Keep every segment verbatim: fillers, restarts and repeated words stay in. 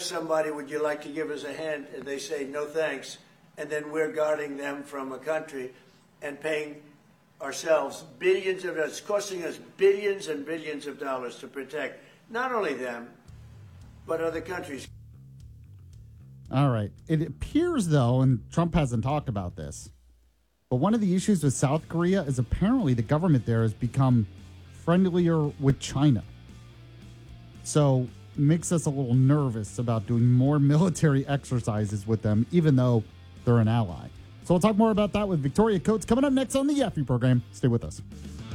somebody, would you like to give us a hand? And they say, no thanks. And then we're guarding them from a country and paying ourselves billions of dollars. It's costing us billions and billions of dollars to protect not only them, but other countries. All right. It appears, though, and Trump hasn't talked about this, but one of the issues with South Korea is apparently the government there has become friendlier with China. So makes us a little nervous about doing more military exercises with them, even though they're an ally. So we'll talk more about that with Victoria Coates coming up next on the Yaffe program. Stay with us.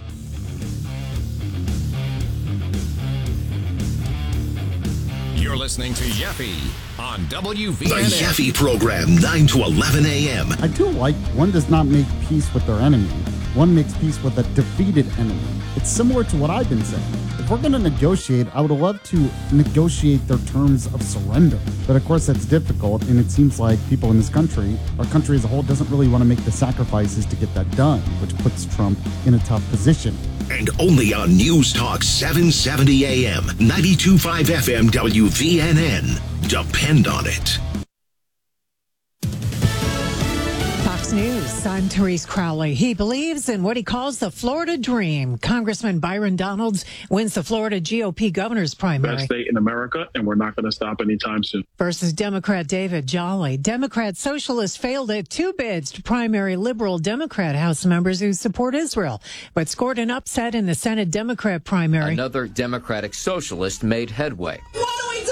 You're listening to Yaffe on W V N N. The Yaffe program, nine to eleven a.m. I do like one does not make peace with their enemy. One makes peace with a defeated enemy. It's similar to what I've been saying. If we're going to negotiate, I would love to negotiate their terms of surrender. But of course, that's difficult, and it seems like people in this country, our country as a whole, doesn't really want to make the sacrifices to get that done, which puts Trump in a tough position. And only on News Talk seven seventy A M, ninety-two point five F M W V N N. Depend on it. Fox News, I'm Therese Crowley. He believes in what he calls the Florida dream. Congressman Byron Donalds wins the Florida G O P governor's primary. Best state in America, and we're not going to stop anytime soon. Versus Democrat David Jolly. Democrat Socialists failed at two bids to primary liberal Democrat House members who support Israel, but scored an upset in the Senate Democrat primary. Another Democratic Socialist made headway. What do we do?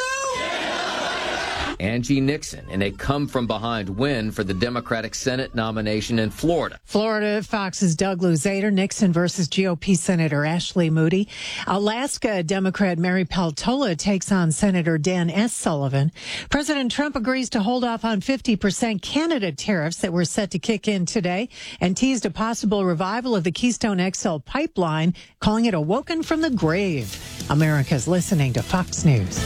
Angie Nixon in a come-from-behind win for the Democratic Senate nomination in Florida. Florida, Fox's Doug Luzader, Nixon versus G O P Senator Ashley Moody. Alaska Democrat Mary Peltola takes on Senator Dan S. Sullivan. President Trump agrees to hold off on fifty percent Canada tariffs that were set to kick in today and teased a possible revival of the Keystone X L pipeline, calling it awoken from the grave. America's listening to Fox News.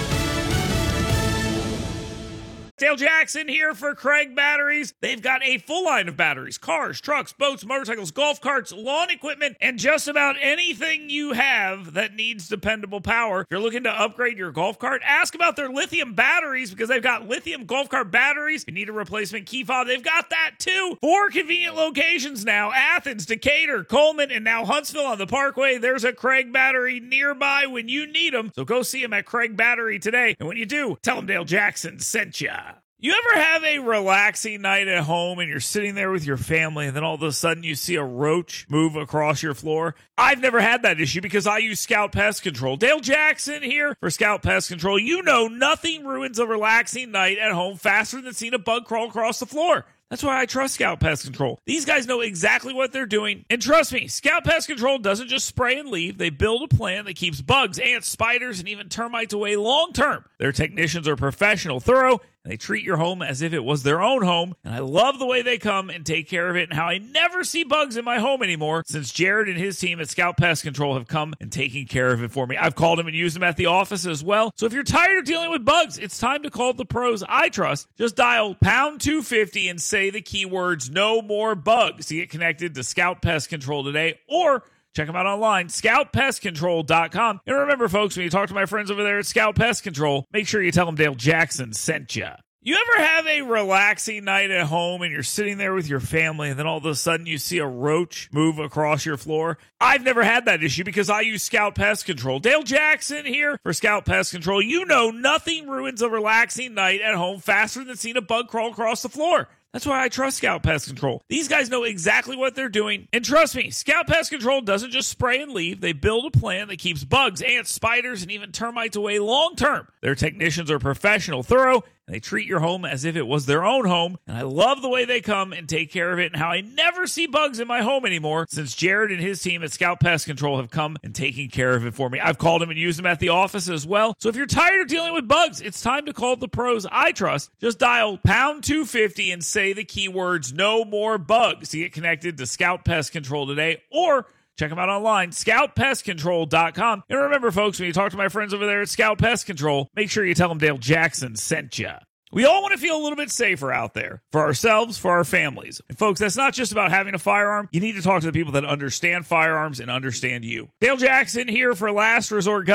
Dale Jackson here for Craig Batteries. They've got a full line of batteries, cars, trucks, boats, motorcycles, golf carts, lawn equipment, and just about anything you have that needs dependable power. If you're looking to upgrade your golf cart, ask about their lithium batteries because they've got lithium golf cart batteries. If you need a replacement key fob, they've got that too. Four convenient locations now: Athens, Decatur, Coleman, and now Huntsville on the Parkway. There's a Craig Battery nearby when you need them. So go see them at Craig Battery today. And when you do, tell them Dale Jackson sent ya. You ever have a relaxing night at home and you're sitting there with your family and then all of a sudden you see a roach move across your floor? I've never had that issue because I use Scout Pest Control. Dale Jackson here for Scout Pest Control. You know nothing ruins a relaxing night at home faster than seeing a bug crawl across the floor. That's why I trust Scout Pest Control. These guys know exactly what they're doing. And trust me, Scout Pest Control doesn't just spray and leave. They build a plan that keeps bugs, ants, spiders, and even termites away long term. Their technicians are professional, thorough, and they treat your home as if it was their own home. And I love the way they come and take care of it and how I never see bugs in my home anymore since Jared and his team at Scout Pest Control have come and taken care of it for me. I've called them and used them at the office as well. So if you're tired of dealing with bugs, it's time to call the pros I trust. Just dial pound two fifty and say the keywords no more bugs to get connected to Scout Pest Control today, or check them out online, scout pest control dot com. And remember, folks, when you talk to my friends over there at Scout Pest Control, make sure you tell them Dale Jackson sent you. You ever have a relaxing night at home and you're sitting there with your family and then all of a sudden you see a roach move across your floor? I've never had that issue because I use Scout Pest Control. Dale Jackson here for Scout Pest Control. You know nothing ruins a relaxing night at home faster than seeing a bug crawl across the floor. That's why I trust Scout Pest Control. These guys know exactly what they're doing. And trust me, Scout Pest Control doesn't just spray and leave. They build a plan that keeps bugs, ants, spiders, and even termites away long term. Their technicians are professional, thorough, and they treat your home as if it was their own home. And I love the way they come and take care of it and how I never see bugs in my home anymore since Jared and his team at Scout Pest Control have come and taken care of it for me. I've called them and used them at the office as well. So if you're tired of dealing with bugs, it's time to call the pros I trust. Just dial pound two fifty and say the keywords no more bugs to get connected to Scout Pest Control today, or check them out online, scout pest control dot com. And remember, folks, when you talk to my friends over there at Scout Pest Control, make sure you tell them Dale Jackson sent you. We all want to feel a little bit safer out there for ourselves, for our families. And folks, that's not just about having a firearm. You need to talk to the people that understand firearms and understand you. Dale Jackson here for Last Resort Guns.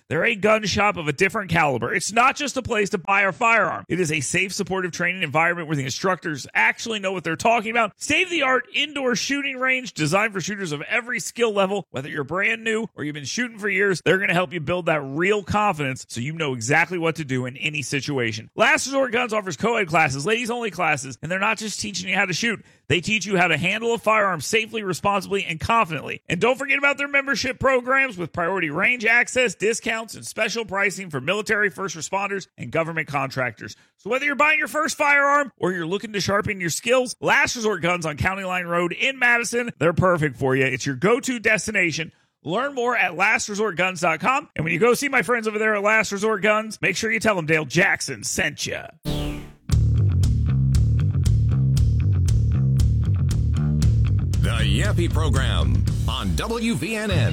They're a gun shop of a different caliber. It's not just a place to buy a firearm. It is a safe, supportive training environment where the instructors actually know what they're talking about. State-of-the-art indoor shooting range designed for shooters of every skill level. Whether you're brand new or you've been shooting for years, they're going to help you build that real confidence so you know exactly what to do in any situation. Last Resort Guns offers co-ed classes, ladies-only classes, and they're not just teaching you how to shoot. They teach you how to handle a firearm safely, responsibly, and confidently. And don't forget about their membership programs with priority range access, discounts, and special pricing for military, first responders, and government contractors. So whether you're buying your first firearm or you're looking to sharpen your skills, Last Resort Guns on County Line Road in Madison, they're perfect for you. It's your go-to destination. Learn more at last resort guns dot com. And when you go see my friends over there at Last Resort Guns, make sure you tell them Dale Jackson sent you. The Yappy Program on W V N N.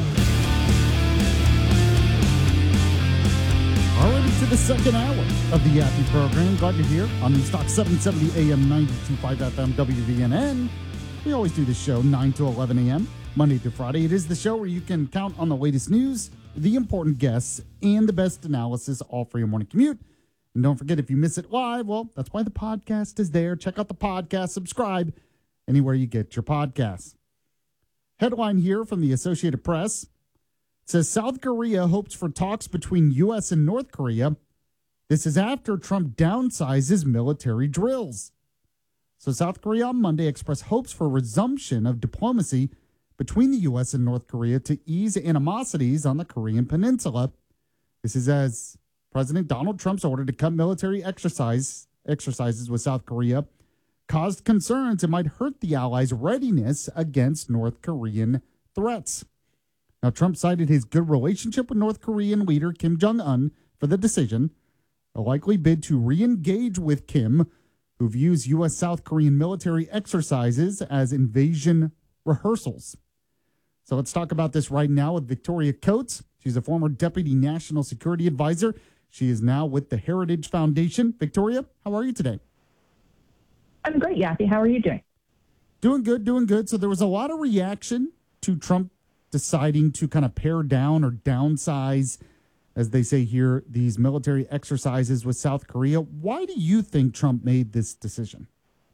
Already to the second hour of the Yappy Program. Glad you're here on News Talk seven seventy A M, ninety-two point five F M, W V N N. We always do this show nine to eleven A M, Monday through Friday. It is the show where you can count on the latest news, the important guests, and the best analysis, all for your morning commute. And don't forget, if you miss it live, well, that's why the podcast is there. Check out the podcast, subscribe anywhere you get your podcasts. Headline here from the Associated Press. It says South Korea hopes for talks between U S and North Korea. This is after Trump downsizes military drills. So South Korea on Monday expressed hopes for resumption of diplomacy between the U S and North Korea to ease animosities on the Korean Peninsula. This is as President Donald Trump's order to cut military exercise exercises with South Korea caused concerns it might hurt the allies' readiness against North Korean threats. Now, Trump cited his good relationship with North Korean leader Kim Jong-un for the decision, a likely bid to re-engage with Kim, who views U S South Korean military exercises as invasion rehearsals. So let's talk about this right now with Victoria Coates. She's a former Deputy National Security Advisor. She is now with the Heritage Foundation. Victoria, how are you today? I'm great, Yappy. How are you doing? Doing good, doing good. So there was a lot of reaction to Trump deciding to kind of pare down or downsize, as they say here, these military exercises with South Korea. Why do you think Trump made this decision?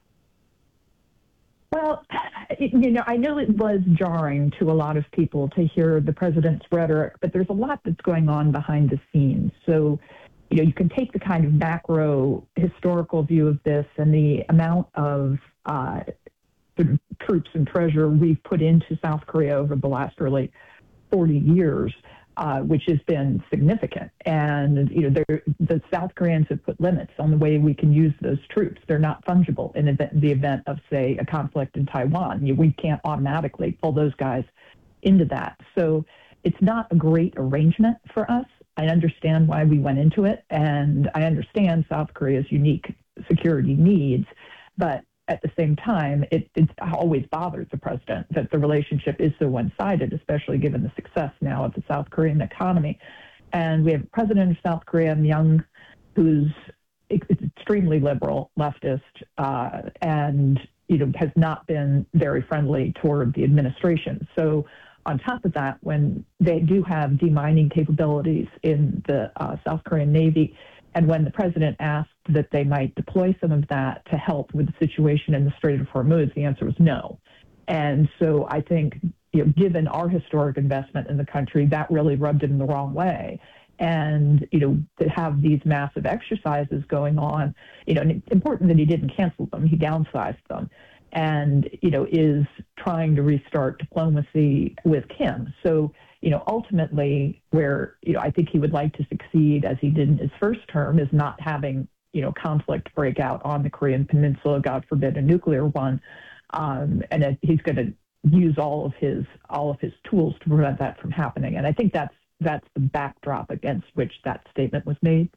Well, you know, I know it was jarring to a lot of people to hear the president's rhetoric, but there's a lot that's going on behind the scenes. So, you know, you can take the kind of macro historical view of this and the amount of uh, the troops and treasure we've put into South Korea over the last really forty years, uh, which has been significant. And, you know, the South Koreans have put limits on the way we can use those troops. They're not fungible in event, the event of, say, a conflict in Taiwan. You, we can't automatically pull those guys into that. So it's not a great arrangement for us. I understand why we went into it, and I understand South Korea's unique security needs, but at the same time, it, it always bothers the president that the relationship is so one-sided, especially given the success now of the South Korean economy. And we have a president of South Korea, Myung, who's extremely liberal, leftist, uh, and you know has not been very friendly toward the administration. So on top of that, when they do have demining capabilities in the uh, South Korean Navy, and when the president asked that they might deploy some of that to help with the situation in the Strait of Hormuz, the answer was no. And so I think, you know, given our historic investment in the country, that really rubbed him the wrong way. And, you know, to have these massive exercises going on, you know, and it's important that he didn't cancel them, he downsized them. And, you know, is trying to restart diplomacy with Kim. So, you know, ultimately where, you know, I think he would like to succeed as he did in his first term is not having, you know, conflict break out on the Korean Peninsula, God forbid a nuclear one. Um, and it, he's going to use all of his all of his tools to prevent that from happening. And I think that's that's the backdrop against which that statement was made.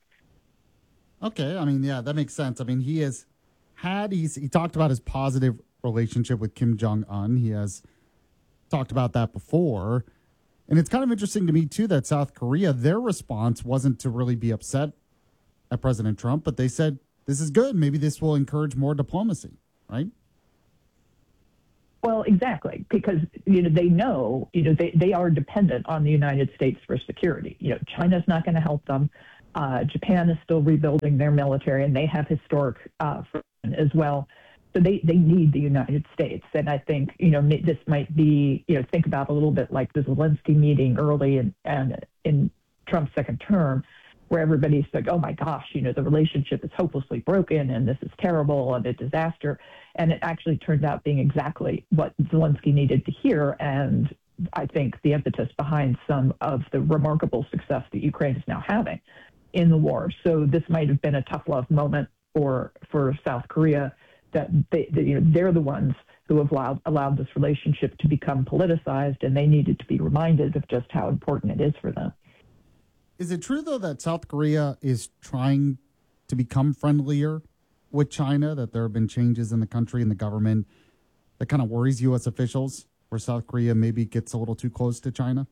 Okay. I mean, yeah, that makes sense. I mean, he has had, he's, he talked about his positive relationship with Kim Jong-un. He has talked about that before. And it's kind of interesting to me, too, that South Korea, their response wasn't to really be upset at President Trump, but they said, this is good. Maybe this will encourage more diplomacy, right? Well, exactly, because you know they know you know they, they are dependent on the United States for security. You know, China's not going to help them. Uh, Japan is still rebuilding their military, and they have historic uh, as well. So they, they need the United States, and I think you know this might be you know think about a little bit like the Zelensky meeting early in and in Trump's second term, where everybody's like, oh my gosh, you know the relationship is hopelessly broken, and this is terrible and a disaster. And it actually turned out being exactly what Zelensky needed to hear. And I think the impetus behind some of the remarkable success that Ukraine is now having in the war. So this might have been a tough love moment for for South Korea, that they, they you know they're the ones who have allowed allowed this relationship to become politicized, and they needed to be reminded of just how important it is for them. Is it true though that South Korea is trying to become friendlier with China, that there have been changes in the country and the government that kind of worries U S officials, where South Korea maybe gets a little too close to China?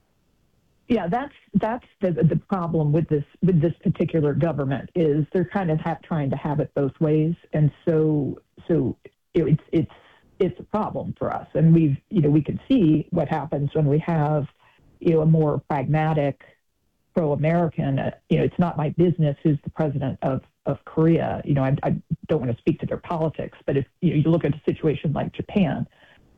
Yeah, that's that's the the problem with this with this particular government, is they're kind of ha- trying to have it both ways, and so so it's it's it's a problem for us. And we've you know we can see what happens when we have you know a more pragmatic, pro-American. Uh, you know, it's not my business who's the president of of Korea. You know, I, I don't want to speak to their politics, but if you know, you look at a situation like Japan,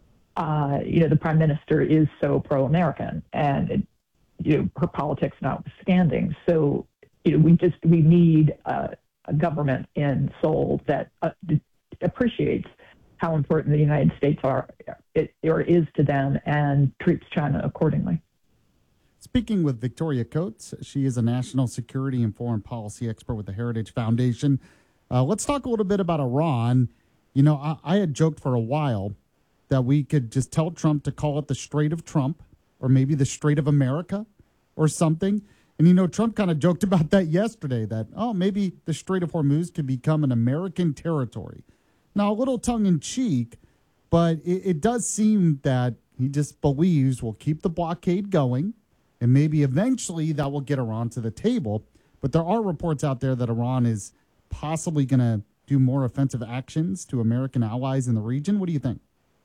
uh, you know, the prime minister is so pro-American, and it, you know, her politics notwithstanding. So, you know, we just we need uh, a government in Seoul that uh, appreciates how important the United States are it, or is to them, and treats China accordingly. Speaking with Victoria Coates, she is a national security and foreign policy expert with the Heritage Foundation. Uh, let's talk a little bit about Iran. You know, I, I had joked for a while that we could just tell Trump to call it the Strait of Trump, or maybe the Strait of America or something. And, you know, Trump kind of joked about that yesterday, that, oh, maybe the Strait of Hormuz could become an American territory. Now, a little tongue-in-cheek, but it, it does seem that he just believes we'll keep the blockade going, and maybe eventually that will get Iran to the table. But there are reports out there that Iran is possibly going to do more offensive actions to American allies in the region. What do you think?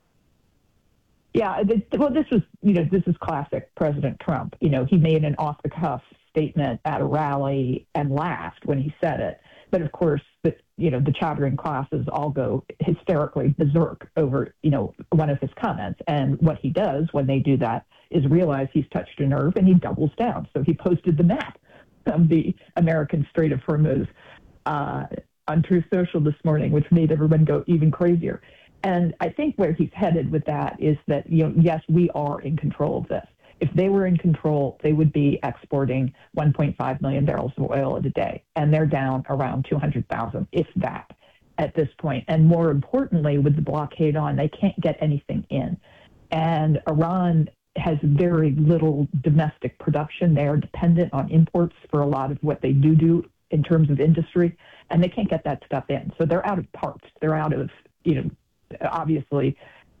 Yeah, well, this was, you know, this is classic President Trump. You know, he made an off-the-cuff statement at a rally and laughed when he said it. But of course, the, you know, the chattering classes all go hysterically berserk over, you know, one of his comments. And what he does when they do that is realize he's touched a nerve, and he doubles down. So he posted the map of the American Strait of Hormuz uh, on Truth Social this morning, which made everyone go even crazier. And I think where he's headed with that is that, you know, yes, we are in control of this. If they were in control, they would be exporting one point five million barrels of oil a day, and they're down around two hundred thousand, if that, at this point. And more importantly, with the blockade on, they can't get anything in. And Iran has very little domestic production. They are dependent on imports for a lot of what they do do in terms of industry, and they can't get that stuff in. So they're out of parts. They're out of, you know, obviously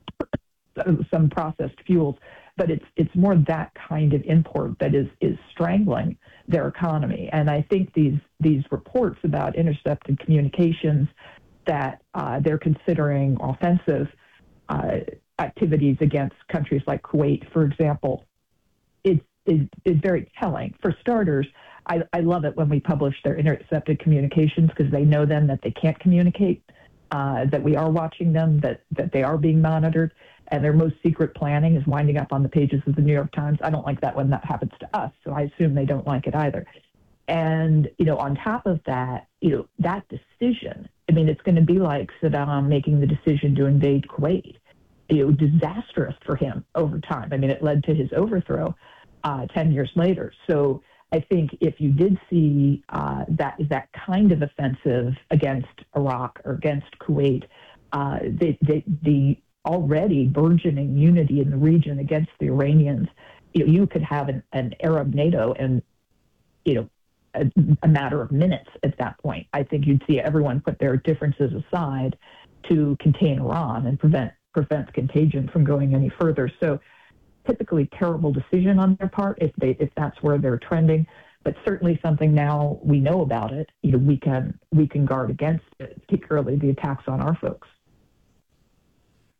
some processed fuels, but it's it's more that kind of import that is is strangling their economy. And I think these these reports about intercepted communications that uh, they're considering offensive uh, activities against countries like Kuwait, for example, is is, is very telling. For starters, I, I love it when we publish their intercepted communications, because they know then that they can't communicate, uh, that we are watching them, that, that they are being monitored, and their most secret planning is winding up on the pages of the New York Times. I don't like that when that happens to us, so I assume they don't like it either. And, you know, on top of that, you know, that decision, I mean, it's going to be like Saddam making the decision to invade Kuwait. You know, disastrous for him over time. I mean, it led to his overthrow uh, ten years later. So I think if you did see uh, that that kind of offensive against Iraq or against Kuwait, uh, the, the, the already burgeoning unity in the region against the Iranians, you know, you could have an, an Arab NATO and, you know, a, a matter of minutes at that point. I think you'd see everyone put their differences aside to contain Iran and prevent prevent contagion from going any further. So typically terrible decision on their part if they if that's where they're trending, but certainly something now we know about it, you know, we can we can guard against it, particularly the attacks on our folks.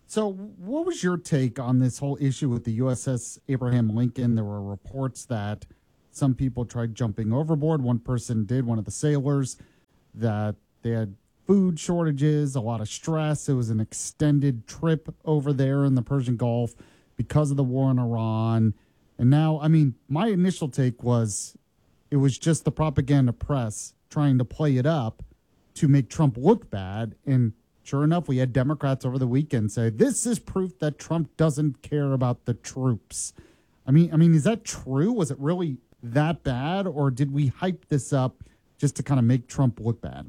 So, what was your take on this whole issue with the U S S Abraham Lincoln? There were reports that some people tried jumping overboard. One person did, one of the sailors, that they had food shortages, a lot of stress. It was an extended trip over there in the Persian Gulf because of the war in Iran. And now, I mean, my initial take was it was just the propaganda press trying to play it up to make Trump look bad. And sure enough, we had Democrats over the weekend say, this is proof that Trump doesn't care about the troops. I mean, I mean, is that true? Was it really that bad? Or did we hype this up just to kind of make Trump look bad?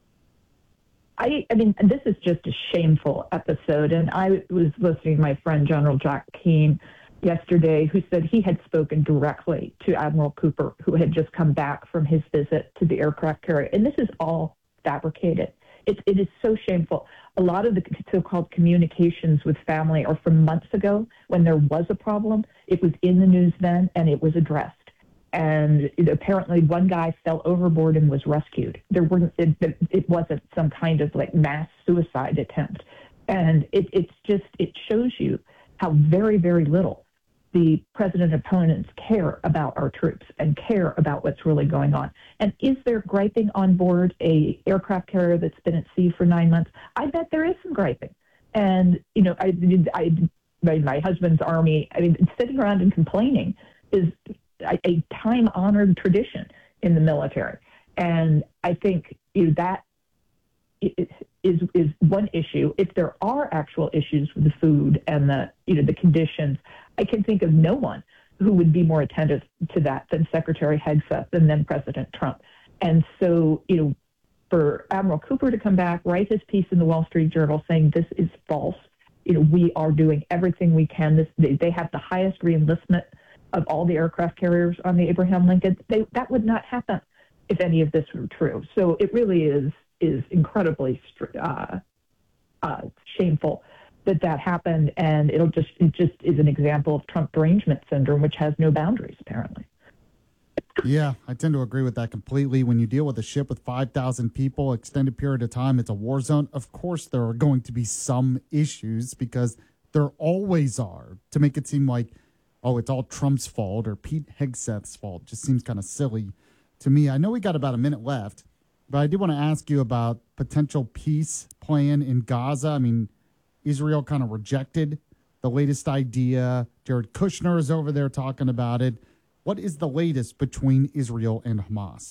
I, I mean, this is just a shameful episode. And I was listening to my friend, General Jack Keane, yesterday, who said he had spoken directly to Admiral Cooper, who had just come back from his visit to the aircraft carrier. And this is all fabricated. It, it is so shameful. A lot of the so-called communications with family are from months ago when there was a problem. It was in the news then, and it was addressed. And it, apparently one guy fell overboard and was rescued. There weren't, it, it wasn't some kind of like mass suicide attempt. And it, it's just, it shows you how very, very little the president opponents care about our troops and care about what's really going on. And is there griping on board a aircraft carrier that's been at sea for nine months? I bet there is some griping. And, you know, I, I, my, my husband's Army, I mean, sitting around and complaining is a, a time-honored tradition in the military. And I think, you know, that is, is one issue. If there are actual issues with the food and the, you know, the conditions, I can think of no one who would be more attentive to that than Secretary Hegseth and then President Trump. And so, you know, for Admiral Cooper to come back, write his piece in the Wall Street Journal saying this is false, you know, we are doing everything we can. This, they, they have the highest reenlistment of all the aircraft carriers on the Abraham Lincoln. They, that would not happen if any of this were true. So it really is is incredibly uh, uh, shameful that that happened, and it'll just it just is an example of Trump derangement syndrome, which has no boundaries, apparently. Yeah, I tend to agree with that completely. When you deal with a ship with five thousand people, extended period of time, it's a war zone. Of course, there are going to be some issues because there always are. To make it seem like, oh, it's all Trump's fault or Pete Hegseth's fault just seems kind of silly to me. I know we got about a minute left, but I do want to ask you about potential peace plan in Gaza. I mean, Israel kind of rejected the latest idea. Jared Kushner is over there talking about it. What is the latest between Israel and Hamas?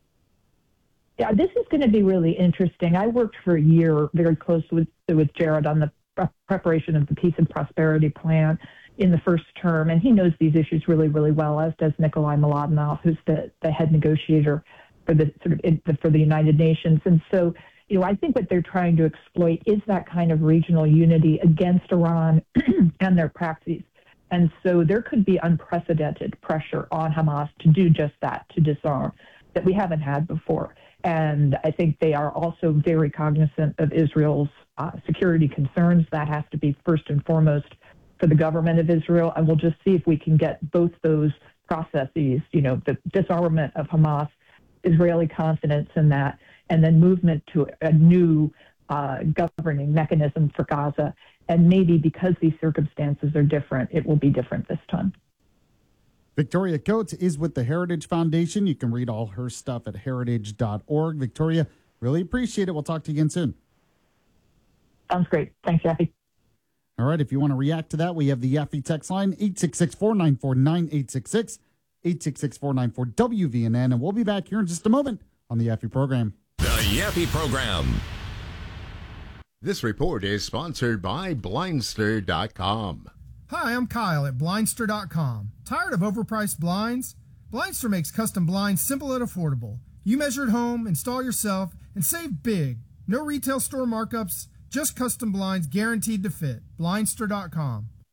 Yeah, this is going to be really interesting. I worked for a year very close with, with Jared on the preparation of the Peace and Prosperity Plan in the first term, and he knows these issues really, really well, as does Nikolai Mladenov, who's the, the head negotiator for the sort of for the United Nations. And so, you know, I think what they're trying to exploit is that kind of regional unity against Iran and their proxies. And so there could be unprecedented pressure on Hamas to do just that, to disarm, that we haven't had before. And I think they are also very cognizant of Israel's uh, security concerns. That has to be first and foremost for the government of Israel. And we'll just see if we can get both those processes, you know, the disarmament of Hamas, Israeli confidence in that, and then movement to a new uh, governing mechanism for Gaza. And maybe because these circumstances are different, it will be different this time. Victoria Coates is with the Heritage Foundation. You can read all her stuff at heritage dot org. Victoria, really appreciate it. We'll talk to you again soon. Sounds great. Thanks, Yaffe. All right, if you want to react to that, we have the Yaffe text line, eight six six, four nine four, nine eight six six, eight six six, four nine four, W V N N, and we'll be back here in just a moment on the Yaffe program. The Yaffe program. This report is sponsored by Blindster dot com. Hi, I'm Kyle at Blindster dot com. Tired of overpriced blinds? Blindster makes custom blinds simple and affordable. You measure at home, install yourself, and save big. No retail store markups, just custom blinds guaranteed to fit. Blindster dot com.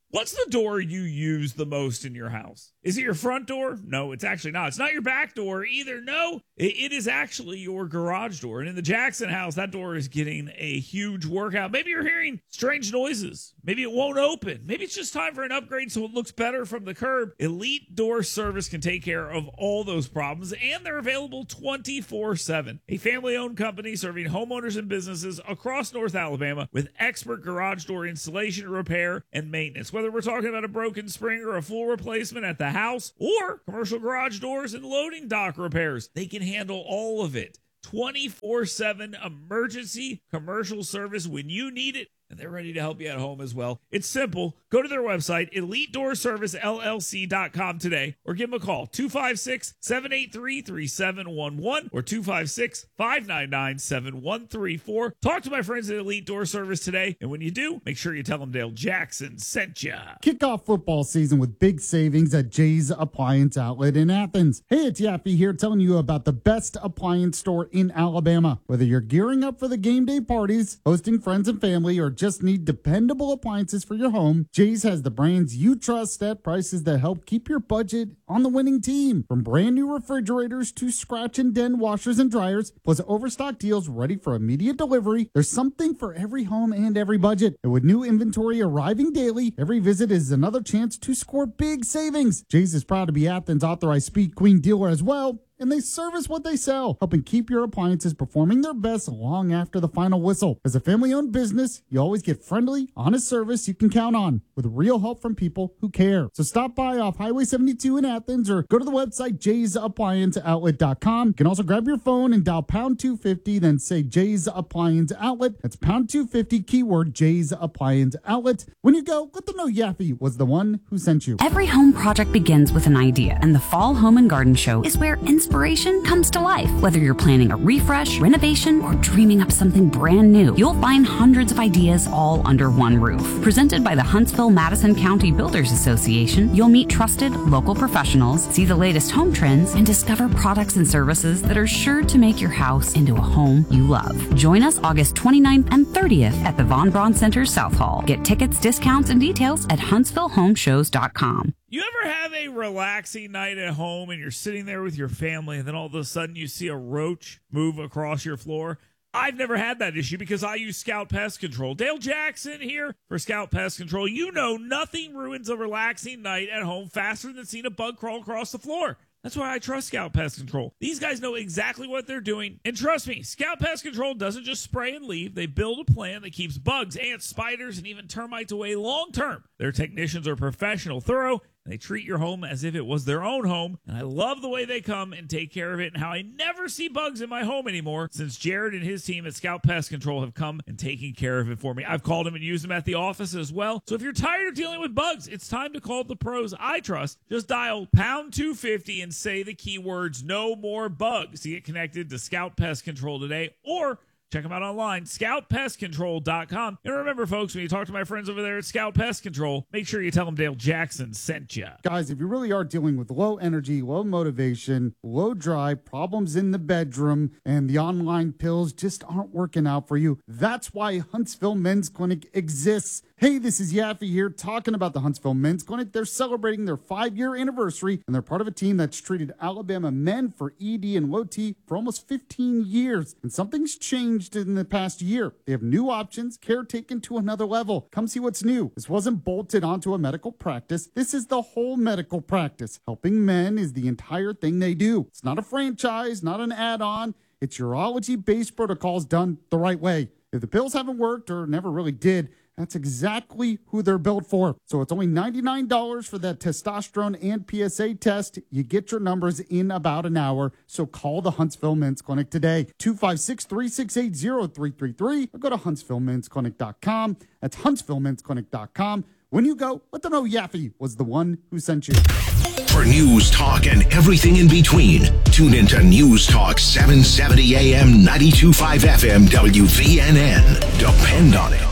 What's the door you use the most in your house? Is it your front door? No, it's actually not. It's not your back door either. No, it, it is actually your garage door. And in the Jackson house, that door is getting a huge workout. Maybe you're hearing strange noises. Maybe it won't open. Maybe it's just time for an upgrade so it looks better from the curb. Elite Door Service can take care of all those problems, and they're available twenty-four seven. A family-owned company serving homeowners and businesses across North Alabama with expert garage door installation, repair, and maintenance. Whether we're talking about a broken spring or a full replacement at the house or commercial garage doors and loading dock repairs, they can handle all of it. twenty-four seven emergency commercial service when you need it, and they're ready to help you at home as well. It's simple. Go to their website, elite door service L L C dot com today, or give them a call, two five six, seven eight three, three seven one one or two five six, five nine nine, seven one three four. Talk to my friends at Elite Door Service today, and when you do, make sure you tell them Dale Jackson sent you. Kick off football season with big savings at Jay's Appliance Outlet in Athens. Hey, it's Yaffee here telling you about the best appliance store in Alabama. Whether you're gearing up for the game day parties, hosting friends and family, or just need dependable appliances for your home, Jay's has the brands you trust at prices that help keep your budget on the winning team. From brand new refrigerators to scratch and dent washers and dryers, plus overstock deals ready for immediate delivery, there's something for every home and every budget. And with new inventory arriving daily, every visit is another chance to score big savings. Jay's is proud to be Athens' authorized Speed Queen dealer as well, and they service what they sell, helping keep your appliances performing their best long after the final whistle. As a family-owned business, you always get friendly, honest service you can count on, with real help from people who care. So stop by off Highway seventy-two in Athens, or go to the website jays appliance outlet dot com. You can also grab your phone and dial pound two fifty, then say Jay's Appliance Outlet. That's pound two fifty, keyword Jay's Appliance Outlet. When you go, let them know Yaffee was the one who sent you. Every home project begins with an idea, and the Fall Home and Garden Show is where inspiration Inspiration comes to life. Whether you're planning a refresh, renovation, or dreaming up something brand new, you'll find hundreds of ideas all under one roof. Presented by the Huntsville-Madison County Builders Association, you'll meet trusted local professionals, see the latest home trends, and discover products and services that are sure to make your house into a home you love. Join us August twenty-ninth and thirtieth at the Von Braun Center South Hall. Get tickets, discounts, and details at huntsville home shows dot com. You ever have a relaxing night at home and you're sitting there with your family and then all of a sudden you see a roach move across your floor? I've never had that issue because I use Scout Pest Control. Dale Jackson here for Scout Pest Control. You know nothing ruins a relaxing night at home faster than seeing a bug crawl across the floor. That's why I trust Scout Pest Control. These guys know exactly what they're doing. And trust me, Scout Pest Control doesn't just spray and leave. They build a plan that keeps bugs, ants, spiders, and even termites away long term. Their technicians are professional, thorough, and they treat your home as if it was their own home. And I love the way they come and take care of it, and how I never see bugs in my home anymore since Jared and his team at Scout Pest Control have come and taken care of it for me. I've called them and used them at the office as well. So if you're tired of dealing with bugs, it's time to call the pros I trust. Just dial pound two fifty and say the keywords no more bugs to get connected to Scout Pest Control today, or check them out online, scout pest control dot com. And remember, folks, when you talk to my friends over there at Scout Pest Control, make sure you tell them Dale Jackson sent you. Guys, if you really are dealing with low energy, low motivation, low drive, problems in the bedroom, and the online pills just aren't working out for you, that's why Huntsville Men's Clinic exists. Hey, this is Yaffee here talking about the Huntsville Men's Clinic. They're celebrating their five-year anniversary, and they're part of a team that's treated Alabama men for E D and low T for almost fifteen years. And something's changed in the past year. They have new options, care taken to another level. Come see what's new. This wasn't bolted onto a medical practice. This is the whole medical practice. Helping men is the entire thing they do. It's not a franchise, not an add-on. It's urology-based protocols done the right way. If the pills haven't worked or never really did, that's exactly who they're built for. So it's only ninety-nine dollars for that testosterone and P S A test. You get your numbers in about an hour. So call the Huntsville Men's Clinic today. two five six, three six eight, zero three three three. Or go to huntsville men's clinic dot com. That's huntsville men's clinic dot com. When you go, let them know Yaffee was the one who sent you. For news, talk, and everything in between, tune into News Talk seven seventy A M, ninety-two point five F M, W V N N. Depend on it.